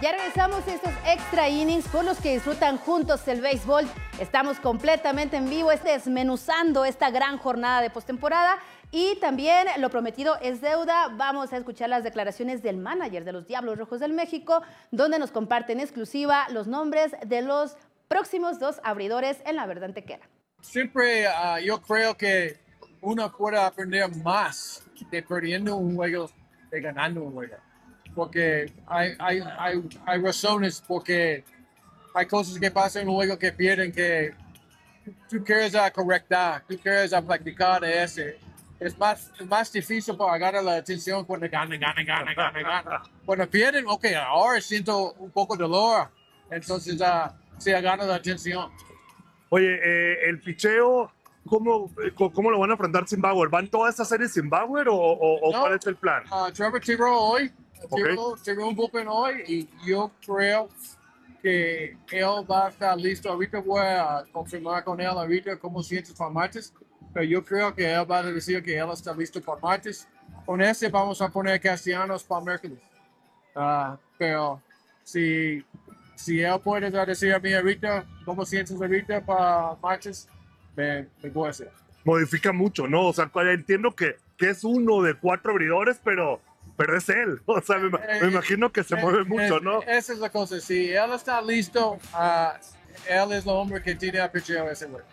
Ya regresamos a estos extra innings por los que disfrutan juntos el béisbol. Estamos completamente en vivo, desmenuzando esta gran jornada de postemporada. Y también lo prometido es deuda. Vamos a escuchar las declaraciones del manager de los Diablos Rojos del México, donde nos comparte en exclusiva los nombres de los próximos 2 abridores en la verdad antequera. Siempre yo creo que uno puede aprender más de perdiendo un juego de ganando un juego. Porque hay razones, porque hay cosas que pasan en un juego que pierden que tú quieres correctar, tú quieres practicar de ese. Es más difícil para agarrar la atención cuando gana. Cuando pierden, ok, ahora siento un poco de dolor, entonces se agarra la atención. Oye, el picheo, ¿cómo lo van a enfrentar sin Bauer? ¿Van toda esta serie sin Bauer o No, cuál es el plan? Trevor tiró hoy, Okay. tiró un bullpen hoy y yo creo que él va a estar listo. Ahorita voy a confirmar con él ahorita cómo sientes para martes, pero yo creo que él va a decir que él está listo para martes. Con ese vamos a poner Castellanos para miércoles. Pero si él puede decir a mí ahorita cómo sientes ahorita para martes, me voy a hacer. Modifica mucho, ¿no? O sea, entiendo que es uno de 4 abridores, pero es él. O sea, me imagino que se mueve mucho, ¿no? Esa es la cosa. Si él está listo, él es el hombre que tiene a picheo ese güey.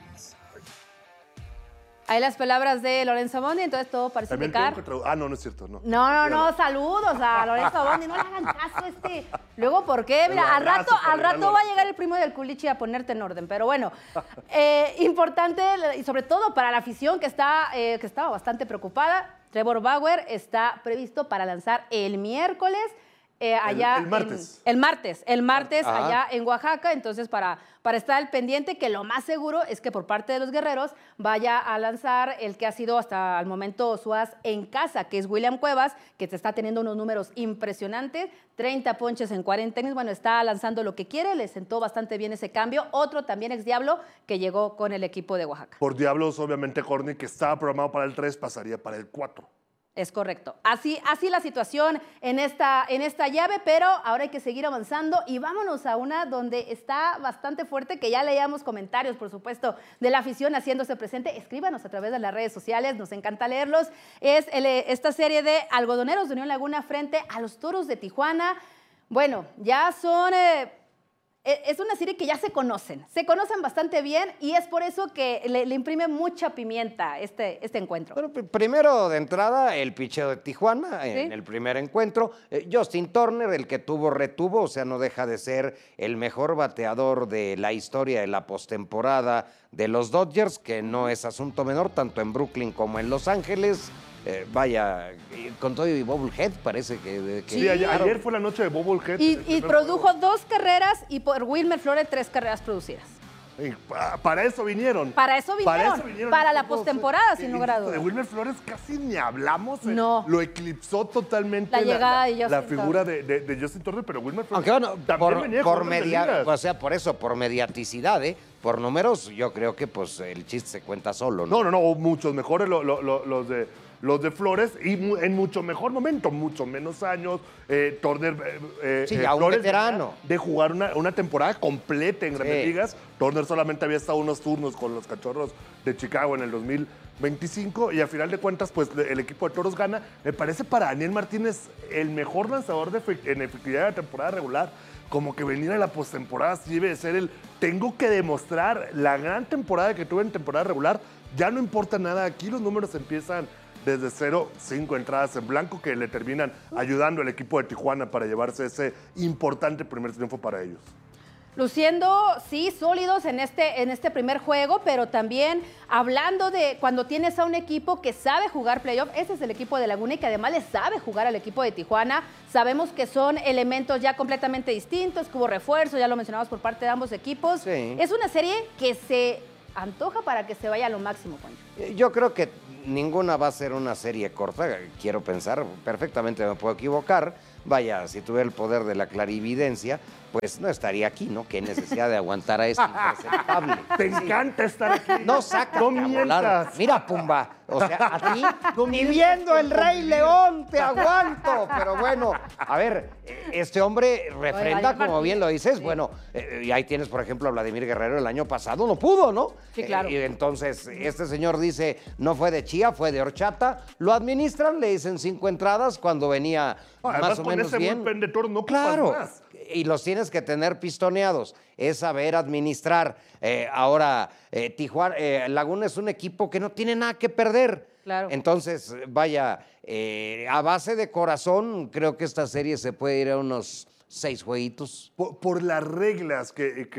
Ahí las palabras de Lorenzo Bondi, entonces todo parece indicar. No es cierto, no. No, saludos a Lorenzo Bondi, no le hagan caso Luego, ¿por qué? Mira, al rato va a llegar el primo del Culichi a ponerte en orden, pero bueno, importante, y sobre todo para la afición que estaba bastante preocupada, Trevor Bauer está previsto para lanzar el miércoles, allá el martes. El martes allá en Oaxaca, entonces para estar al pendiente, que lo más seguro es que por parte de los guerreros vaya a lanzar el que ha sido hasta el momento su as en casa, que es William Cuevas, que te está teniendo unos números impresionantes, 30 ponches en 40 innings, bueno, está lanzando lo que quiere, le sentó bastante bien ese cambio, otro también ex Diablo que llegó con el equipo de Oaxaca. Por Diablos, obviamente, Corny, que estaba programado para el 3, pasaría para el 4. Es correcto. Así la situación en esta llave, pero ahora hay que seguir avanzando y vámonos a una donde está bastante fuerte, que ya leíamos comentarios, por supuesto, de la afición haciéndose presente. Escríbanos a través de las redes sociales, nos encanta leerlos. Es esta serie de algodoneros de Unión Laguna frente a los Toros de Tijuana. Bueno, ya son... es una serie que ya se conocen bastante bien y es por eso que le imprime mucha pimienta este encuentro. Bueno, primero de entrada, el picheo de Tijuana en el primer encuentro. Justin Turner, el que retuvo, o sea, no deja de ser el mejor bateador de la historia de la postemporada de los Dodgers, que no es asunto menor, tanto en Brooklyn como en Los Ángeles. Vaya, con todo y Bobblehead parece que sí, ayer fue la noche de Bobblehead. Y produjo 2 carreras y por Wilmer Flores 3 carreras producidas. Para eso vinieron. Para la postemporada, sin lugar a dudas. De Wilmer Flores casi ni hablamos. No. Lo eclipsó totalmente la llegada de la figura de Justin Turner, pero Wilmer Flores aunque bueno, por mediaticidad, por números, yo creo que pues el chiste se cuenta solo, ¿no? No, muchos mejores los de Flores y en mucho mejor momento, mucho menos años. Turner, ya un Flores veterano. De jugar una temporada completa en Grandes Ligas. Turner solamente había estado unos turnos con los Cachorros de Chicago en el 2025 y a final de cuentas, pues el equipo de Toros gana. Me parece para Daniel Martínez el mejor lanzador en efectividad de la temporada regular. Como que venir a la postemporada sí debe de ser tengo que demostrar la gran temporada que tuve en temporada regular. Ya no importa nada, aquí los números empiezan desde 0, 5 entradas en blanco que le terminan ayudando al equipo de Tijuana para llevarse ese importante primer triunfo para ellos. Luciendo, sí, sólidos en este primer juego, pero también hablando de cuando tienes a un equipo que sabe jugar playoff, ese es el equipo de Laguna y que además le sabe jugar al equipo de Tijuana. Sabemos que son elementos ya completamente distintos, que hubo refuerzo, ya lo mencionamos por parte de ambos equipos. Sí. Es una serie que se antoja para que se vaya a lo máximo, Juan. Yo creo que ninguna va a ser una serie corta, quiero pensar, perfectamente me puedo equivocar, vaya, si tuviera el poder de la clarividencia, pues no estaría aquí, ¿no? Qué necesidad de aguantar a este impresentable. Te encanta estar aquí. No saca No a volar. mientas. Mira, Pumba, o sea, a ti ni viendo el Rey León te aguanto. Pero bueno, a ver, este hombre refrenda, como bien lo dices, bueno, y ahí tienes, por ejemplo, a Vladimir Guerrero el año pasado, no pudo, ¿no? Sí, claro. Y entonces, este señor dice, no fue de chía, fue de horchata, lo administran, le dicen 5 entradas cuando venía Además, más o con menos ese bien. bullpen de toros no ocupas Claro, más. y los tienes que tener pistoneados, es saber administrar. Ahora, Tijuana, Laguna es un equipo que no tiene nada que perder. Claro. Entonces, vaya, a base de corazón, creo que esta serie se puede ir a unos 6 jueguitos. Por las reglas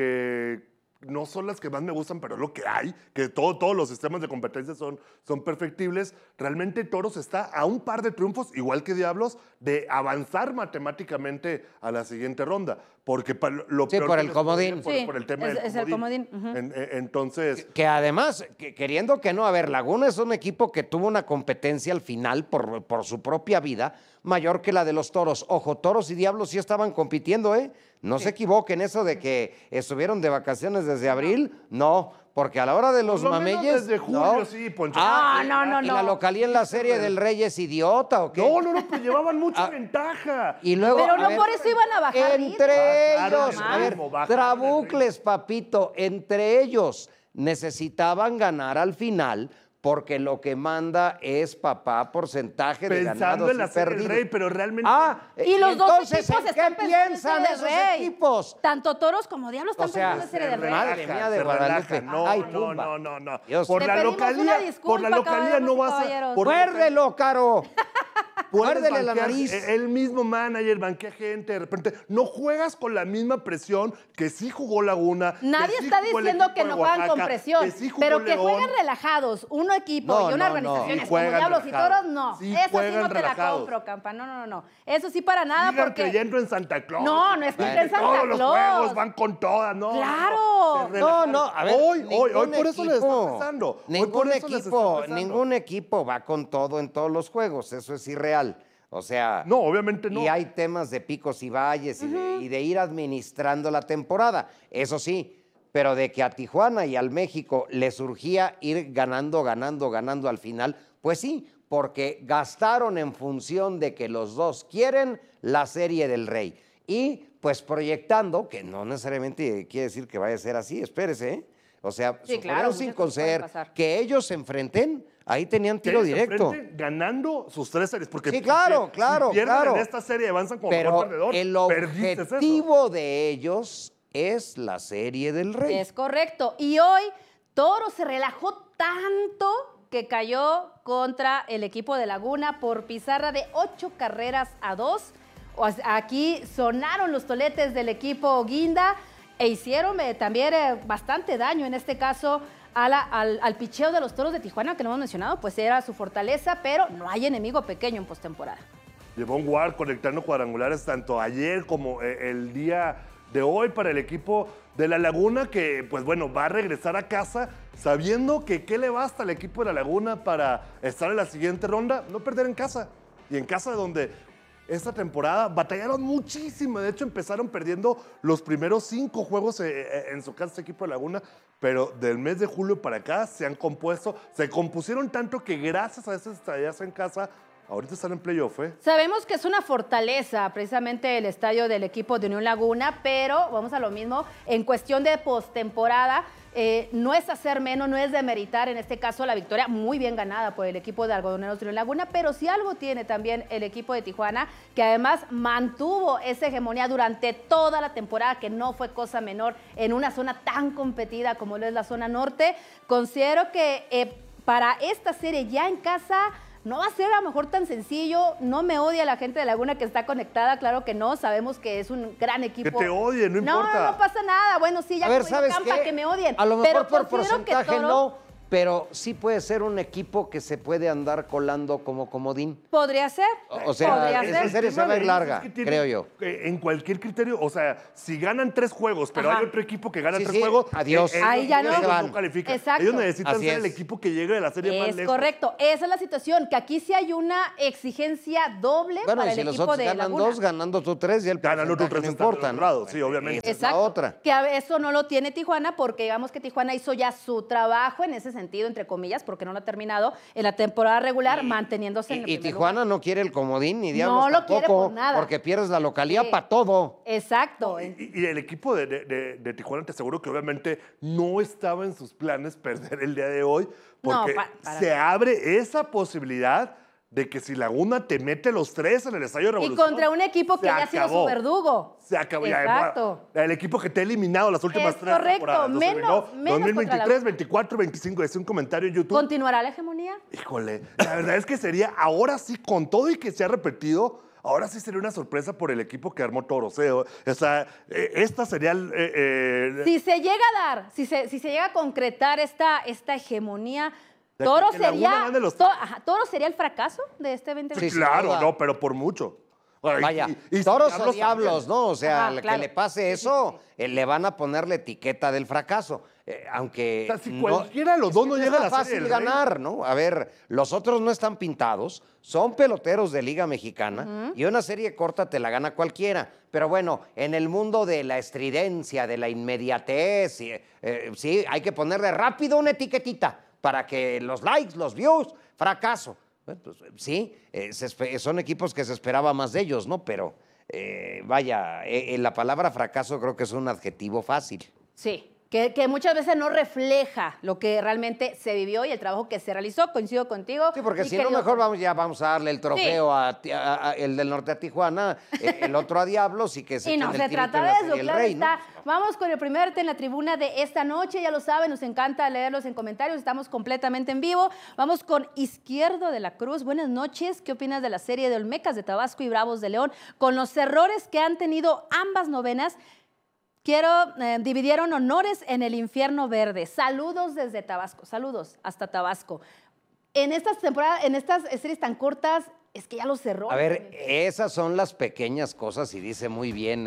que no son las que más me gustan, pero es lo que hay, que todos los sistemas de competencia son perfectibles. Realmente Toros está a un par de triunfos, igual que Diablos, de avanzar matemáticamente a la siguiente ronda. Porque lo Sí, peor por que el les comodín. podría Sí, por el tema es el comodín. Ujú. Entonces, Que además, queriendo que no, a ver, Laguna es un equipo que tuvo una competencia al final por su propia vida mayor que la de los Toros. Ojo, Toros y Diablos sí estaban compitiendo, ¿eh? No se equivoquen, eso de que estuvieron de vacaciones desde abril, no, porque a la hora de los Por lo menos mameyes... desde julio, sí, Poncho. No. ¿Y la localía en la serie del Rey es idiota o qué? no, pues llevaban mucha ventaja. Y luego, Pero a no ver, por eso iban a bajar entre Bajaron ellos, el a ver, ritmo, bajaron trabucles, papito, entre ellos necesitaban ganar al final porque lo que manda es papá porcentaje de Pensando ganados en la y serie del perdidos. Rey, pero realmente... Y los dos entonces, equipos ¿en están qué pensando en piensan Serie esos del Rey. equipos? Tanto Toros como Diablos están O sea, pensando en Serie del Rey. madre mía de se Guadalupe. relaja. No, Ay, no, Pumba. no. Dios. Por Te la pedimos una localía, disculpa, por la localía no caballeros y vas a... caballeros. por- Muérdelo, Caro. Puedes Muérdele la banquear, nariz. El mismo manager banquea gente, de repente no juegas con la misma presión que sí jugó Laguna. Nadie que sí está jugó el diciendo equipo que de no juegan con Oaxaca, presión, que sí jugó pero que León. jueguen relajados, un equipo No, y una no, no. organización Sí como juegan Diablos y relajados. Toros, no. Sí Eso sí juegan no te la relajados. compro, Campa. No. Eso sí para nada Sigan porque... creyendo en Santa Claus. No es que Bueno, en Santa todos los Claus. juegos van con todas, no. ¡Claro! Se relajaron. No, a ver, Hoy ningún por eso les está equipo- pesando. Hoy por eso les está pesando. Ningún equipo va con todo en todos los juegos, eso es irreal. O sea, No, obviamente no. y hay temas de picos y valles y de ir administrando la temporada, eso sí, pero de que a Tijuana y al México le surgía ir ganando al final, pues sí, porque gastaron en función de que los dos quieren la Serie del Rey. Y pues proyectando, que no necesariamente quiere decir que vaya a ser así, espérese, ¿eh? O sea, Sí, suponiendo claro, sin muchas cosas pueden conceder pasar. que ellos se enfrenten, ahí tenían tiro Que ellos se directo. enfrenten ganando sus 3 series. Porque Sí, claro, claro, si pierden claro. en esta serie avanzan como Pero mejor perdedor. el Perdiste eso. objetivo de ellos es la Serie del Rey. Es correcto. Y hoy Toro se relajó tanto que cayó contra el equipo de Laguna por pizarra de 8-2. Aquí sonaron los toletes del equipo Guinda e hicieron también bastante daño, en este caso al picheo de los Toros de Tijuana, que lo hemos mencionado, pues era su fortaleza, pero no hay enemigo pequeño en postemporada. Devon Ward conectando cuadrangulares tanto ayer como el día de hoy para el equipo de La Laguna, que pues bueno, va a regresar a casa sabiendo que qué le basta al equipo de La Laguna para estar en la siguiente ronda, no perder en casa. Y en casa donde esta temporada batallaron muchísimo. De hecho, empezaron perdiendo los primeros 5 juegos en su casa este equipo de Laguna, pero del mes de julio para acá se han compuesto, se compusieron tanto que gracias a esas estadías en casa, ahorita están en playoff, ¿eh? Sabemos que es una fortaleza precisamente el estadio del equipo de Unión Laguna, pero vamos a lo mismo, en cuestión de postemporada, no es hacer menos, no es demeritar en este caso la victoria muy bien ganada por el equipo de Algodoneros de Unión Laguna, pero sí algo tiene también el equipo de Tijuana, que además mantuvo esa hegemonía durante toda la temporada, que no fue cosa menor en una zona tan competida como lo es la zona norte. Considero que para esta serie ya en casa no va a ser a lo mejor tan sencillo. No me odia la gente de Laguna que está conectada, claro que no, sabemos que es un gran equipo. Que te odien, no importa. No pasa nada. Bueno, sí, ya A ver, como dijo ¿sabes Campa, qué? que me odien. A lo mejor pero por considero que porcentaje Toro- no, pero sí puede ser un equipo que se puede andar colando como comodín. Podría ser. O sea, podría esa ser. serie se va a ir larga, creo yo. En cualquier criterio, o sea, si ganan 3 juegos, pero Ajá. hay otro equipo que gana Sí, 3 sí, juegos, adiós. Ahí ya no. Se van. califican. Exacto. Ellos necesitan Así ser el es. equipo que llegue de la serie más Es lejos. correcto. Esa es la situación, que aquí sí hay una exigencia doble Bueno, para y si el los equipo otros de ganan Laguna. 2, ganando tú 3, y el Ganando tú porcentaje 3 no importa, ¿no? sí, obviamente. Esa es la otra. Que eso no lo tiene Tijuana porque digamos que Tijuana hizo ya su trabajo en ese sentido, entre comillas, porque no lo ha terminado en la temporada regular, manteniéndose en el Y primer Tijuana lugar. no quiere el comodín ni diablos No lo tampoco, quiere por nada. porque pierdes la localidad Sí. para todo. Exacto. Y el equipo de Tijuana, te aseguro que obviamente no estaba en sus planes perder el día de hoy, porque para se nada. abre esa posibilidad de que si Laguna te mete los 3 en el Estadio Y Revolución. contra un equipo que se ya ha sido acabó. su verdugo. Se acabó. Ya, Exacto. el equipo que te ha eliminado las últimas Es 3 correcto, temporadas. No se menos eliminó contra 2023, Laguna. 24, 25. Es un comentario en YouTube. ¿Continuará la hegemonía? Híjole, la verdad es que sería, ahora sí, con todo y que se ha repetido, ahora sí sería una sorpresa por el equipo que armó Toros. O sea, esta sería... Si se llega a dar, si se llega a concretar esta hegemonía, De Toro que Laguna sería, gane los- Toro sería el fracaso de este 2020. Sí, claro, sin duda. no, pero por mucho. Ay, Vaya, y toros o Diablos diablos, ¿no? O sea, Ajá, al claro. que le pase eso, le van a poner la etiqueta del fracaso. Aunque. O sea, si cualquiera de los es dos que no llega está a la Serie fácil del Rey. ganar, ¿no? A ver, los otros no están pintados, son peloteros de Liga Mexicana y una serie corta te la gana cualquiera. Pero bueno, en el mundo de la estridencia, de la inmediatez, sí, hay que ponerle rápido una etiquetita para que los likes, los views, fracaso. Bueno, pues, sí, son equipos que se esperaba más de ellos, ¿no? Pero vaya, la palabra fracaso creo que es un adjetivo fácil. Sí, que muchas veces no refleja lo que realmente se vivió y el trabajo que se realizó. Coincido contigo. Sí, porque mi si no, querido mejor Jorge. vamos a darle el trofeo a el del norte a Tijuana, el otro a Diablos y que se Y no echen se el tirito trata en de la eso, Serie del claro Rey, ¿no? está. Vamos con el primer en la tribuna de esta noche, ya lo saben, nos encanta leerlos en comentarios, estamos completamente en vivo. Vamos con Izquierdo de la Cruz. Buenas noches, ¿qué opinas de la serie de Olmecas de Tabasco y Bravos de León? Con los errores que han tenido ambas novenas, dividieron honores en el infierno verde. Saludos desde Tabasco, saludos hasta Tabasco. En estas temporadas, en estas series tan cortas, es que ya los cerró. A ver, esas son las pequeñas cosas y dice muy bien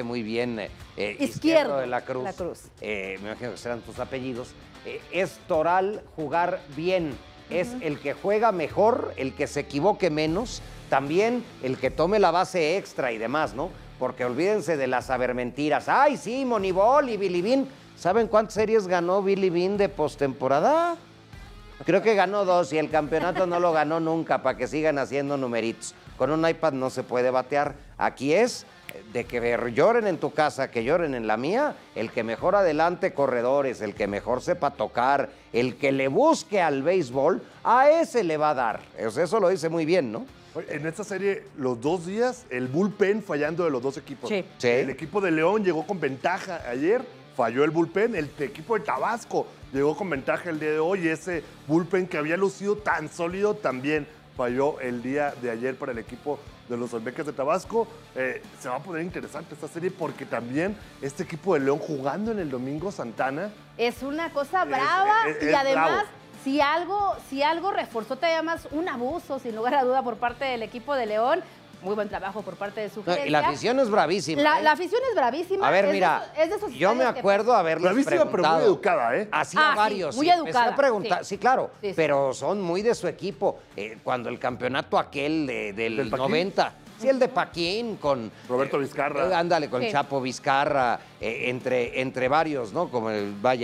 Izquierdo de la Cruz. Me imagino que serán tus apellidos. Es Toral jugar bien. Es el que juega mejor, el que se equivoque menos, también el que tome la base extra y demás, ¿no? Porque olvídense de las sabermentiras. ¡Ay, sí, Moneyball y Billy Bean! ¿Saben cuántas series ganó Billy Bean de postemporada? Creo que ganó 2 y el campeonato no lo ganó nunca para que sigan haciendo numeritos. Con un iPad no se puede batear. Aquí es de que lloren en tu casa, que lloren en la mía, el que mejor adelante corredores, el que mejor sepa tocar, el que le busque al béisbol, a ese le va a dar. Eso lo dice muy bien, ¿no? En esta serie, los 2 días, el bullpen fallando de los 2 equipos. Sí. Sí. El equipo de León llegó con ventaja ayer, falló el bullpen. El equipo de Tabasco llegó con ventaja el día de hoy. Ese bullpen que había lucido tan sólido también falló el día de ayer para el equipo de los Olmecas de Tabasco. Se va a poner interesante esta serie porque también este equipo de León jugando en el Domingo Santana. Es una cosa brava es y además, bravo. si algo reforzó todavía más un abuso, sin lugar a duda, por parte del equipo de León. Muy buen trabajo por parte de su No, gerencia. y la afición es bravísima. La afición es bravísima. A ver, es de mira, esos- es de esos yo me estadios que- acuerdo haberles Bravísima, pero preguntado. muy educada, ¿eh? Así Ah, a sí, varios. muy sí, empecé educada, a preguntar, sí. sí, claro, Sí, sí. pero son muy de su equipo. Cuando el campeonato aquel del ¿Del Paquín? 90, sí, el de Paquín con... Roberto Vizcarra. Ándale, con Sí. Chapo Vizcarra, entre varios, ¿no? Como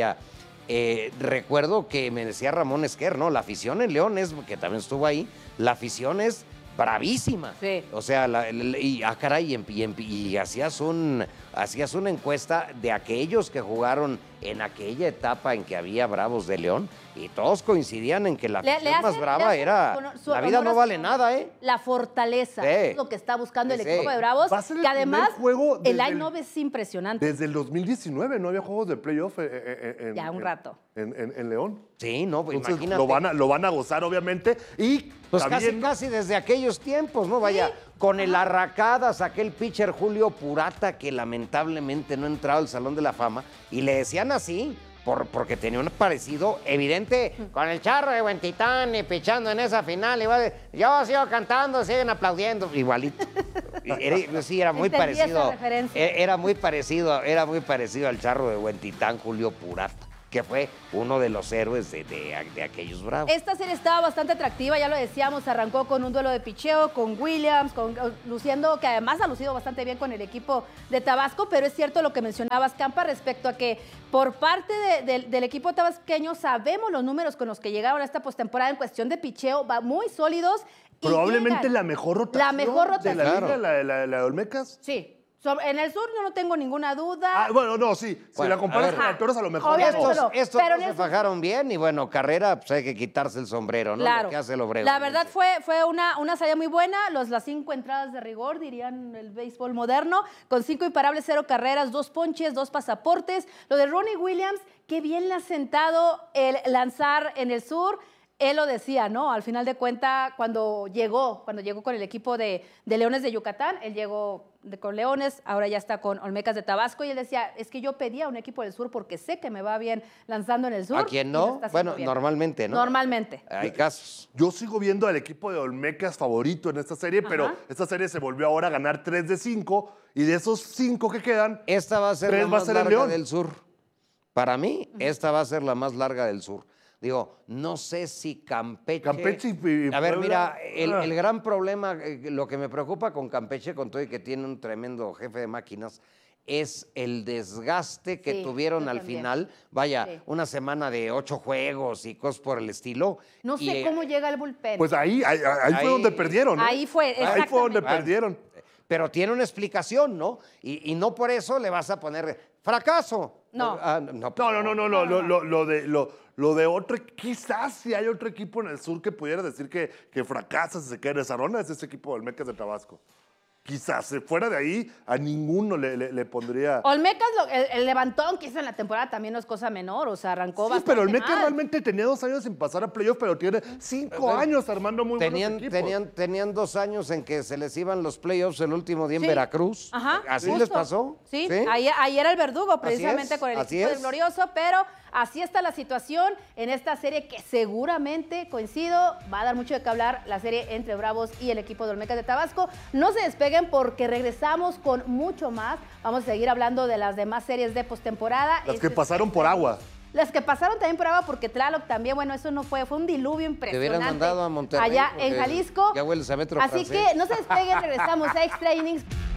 recuerdo que me decía Ramón Esquer, ¿no? La afición en León que también estuvo ahí, la afición es bravísima. Sí. O sea, caray, y hacías una encuesta de aquellos que jugaron en aquella etapa en que había Bravos de León y todos coincidían en que la afición más brava era la vida no vale nada, ¿eh? La fortaleza, Sí. es lo que está buscando el Sí, equipo sí. de Bravos, Va a ser el que además primer juego el desde line-up es impresionante. Desde el 2019 no había juegos de playoff en, Ya, un rato. en León. Sí, no, pues Entonces imagínate. lo van a gozar, obviamente. Y Pues también, casi desde aquellos tiempos, ¿no? Vaya, con el arracadas, aquel pitcher Julio Purata que lamentablemente no entraba al Salón de la Fama y le decían así porque tenía un parecido evidente con el Charro de Huentitán y pichando en esa final. Igual, yo sigo cantando, siguen aplaudiendo, igualito. Era muy Entendí esa parecido. referencia. Era muy parecido al Charro de Huentitán, Julio Purata, que fue uno de los héroes de aquellos Bravos. Esta serie estaba bastante atractiva, ya lo decíamos, arrancó con un duelo de picheo, con Williams, luciendo, que además ha lucido bastante bien con el equipo de Tabasco, pero es cierto lo que mencionabas, Campa, respecto a que por parte del equipo tabasqueño sabemos los números con los que llegaron a esta postemporada en cuestión de picheo, va muy sólidos. Y Probablemente llegan. la mejor rotación. La mejor rotación. De la Claro. liga, la de Olmecas. Sí. En el sur yo no tengo ninguna duda. Bueno, no, sí. Si Bueno, la comparas a ver. con la Toros, a lo mejor. Obviamente no. no. Estos Pero no en se eso- fajaron bien y bueno, Carrera, pues hay que quitarse el sombrero, ¿no? Claro. Lo que hace el Obregón. La verdad fue una salida muy buena. Las 5 entradas de rigor, dirían el béisbol moderno, con 5 imparables, 0 carreras, 2 ponches, 2 pasaportes. Lo de Ronnie Williams, qué bien le ha sentado el lanzar en el sur. Él lo decía, ¿no? Al final de cuentas, cuando llegó con el equipo de Leones de Yucatán, él llegó con Leones, ahora ya está con Olmecas de Tabasco, y él decía, es que yo pedía un equipo del sur porque sé que me va bien lanzando en el sur. ¿A quién y lo no? está haciendo Bueno, bien. normalmente, ¿no? Normalmente. Hay casos. Yo sigo viendo al equipo de Olmecas favorito en esta serie, pero Ajá. esta serie se volvió ahora a ganar 3 de 5, y de esos 5 que quedan, Esta va a ser 3 la va a más ser el larga León. del sur. Para mí, esta va a ser la más larga del sur. Digo, no sé si Campeche... Campeche y A ver, Puebla, mira, el gran problema, lo que me preocupa con Campeche, con todo y que tiene un tremendo jefe de máquinas, es el desgaste que Sí, tuvieron yo al también. final. Vaya, Sí. una semana de 8 juegos y cosas por el estilo. No sé Y, cómo llega el bullpen. pues ahí Ahí- fue donde perdieron. ¿eh? Ahí fue, Ahí fue donde exactamente. perdieron. Pero tiene una explicación, ¿no? Y no por eso le vas a poner fracaso. No. No, Lo de otro, quizás si hay otro equipo en el sur que pudiera decir que fracasa si se queda en esa ronda, es ese equipo de Olmecas de Tabasco. Quizás, fuera de ahí, a ninguno le pondría... Olmecas, el levantón que hizo en la temporada también no es cosa menor, o sea, arrancó Sí, bastante pero Olmecas mal. realmente tenía 2 años sin pasar a playoff, pero tiene 5 años armando muy buenos equipos. Tenían 2 años en que se les iban los playoffs el último día en Sí. Veracruz. Ajá, ¿Así justo. les pasó? Sí, ahí era el verdugo precisamente es, con el así equipo del es. Glorioso, pero así está la situación en esta serie que seguramente, coincido, va a dar mucho de qué hablar la serie entre Bravos y el equipo de Olmecas de Tabasco. No se despeguen porque regresamos con mucho más. Vamos a seguir hablando de las demás series de postemporada. Las que pasaron por agua. Las que pasaron también por agua, porque Tlaloc también, bueno, eso no fue un diluvio Te impresionante. hubieran mandado a Monterrey. Allá en porque Jalisco. Ya hueles a metro Así francés. que no se despeguen, regresamos a Extra Innings.